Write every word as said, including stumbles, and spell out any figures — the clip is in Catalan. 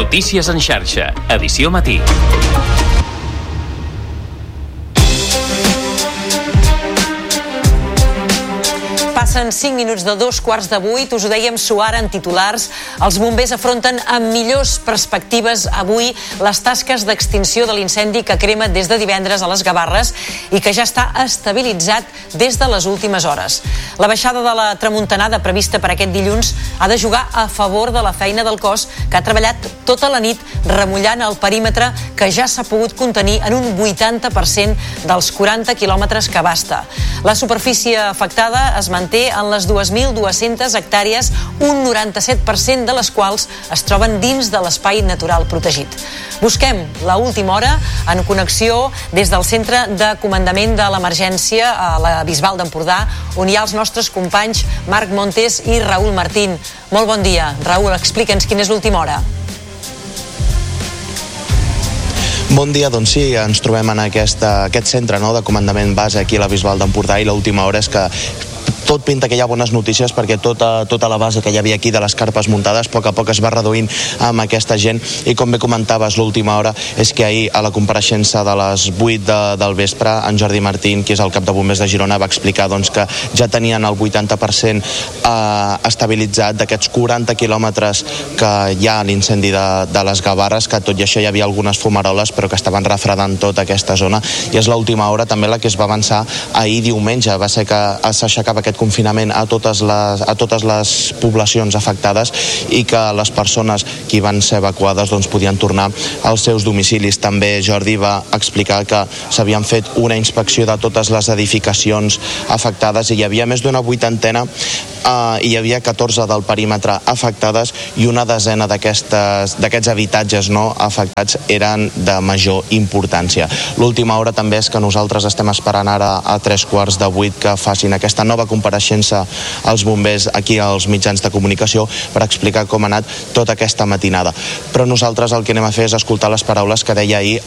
Notícies en xarxa, edició matí. Passen cinc minuts de dos quarts de vuit, us ho dèiem suar en titulars. Els bombers afronten amb millors perspectives avui les tasques d'extinció de l'incendi que crema des de divendres a les Gavarres i que ja està estabilitzat des de les últimes hores. La baixada de la tramuntanada prevista per aquest dilluns ha de jugar a favor de la feina del cos, que ha treballat tota la nit remullant el perímetre, que ja s'ha pogut contenir en un vuitanta per cent dels quaranta quilòmetres que abasta. La superfície afectada es manté en les dos mil dues-centes hectàrees, un noranta-set per cent de les quals es troben dins de l'espai natural protegit. Busquem l'última hora en connexió des del Centre de Comandament de l'Emergència a la Bisbal d'Empordà, on hi ha els nostres companys Marc Montes i Raül Martín. Molt bon dia. Raül, explica'ns quina és l'última hora. Bon dia, doncs sí, ens trobem en aquesta, aquest centre no, de comandament base aquí a la Bisbal d'Empordà, i l'última hora és que tot pinta que hi ha bones notícies, perquè tota, tota la base que hi havia aquí de les carpes muntades a poc a poc es va reduint amb aquesta gent, i com bé comentaves, l'última hora és que ahir a la compareixença de les vuit de, del vespre, en Jordi Martín, que és el cap de bombers de Girona, va explicar doncs, que ja tenien el vuitanta per cent eh, estabilitzat d'aquests quaranta quilòmetres que hi ha a l'incendi de, de les Gavarres, que tot i això hi havia algunes fumaroles però que estaven refredant tota aquesta zona, i és l'última hora també la que es va avançar ahir diumenge. Va ser que s'aixecava aquest confinament a totes les, a totes les poblacions afectades, i que les persones que van ser evacuades doncs, podien tornar als seus domicilis. També Jordi va explicar que s'havien fet una inspecció de totes les edificacions afectades, i hi havia més d'una vuitantena, eh, hi havia catorze del perímetre afectades, i una desena d'aquests habitatges no afectats eren de major importància. L'última hora també és que nosaltres estem esperant ara a tres quarts de vuit que facin aquesta nova compareixença als bombers aquí als mitjans de comunicació per explicar com ha anat tota aquesta matinada. Però nosaltres el que anem a fer és escoltar les paraules que deia ahir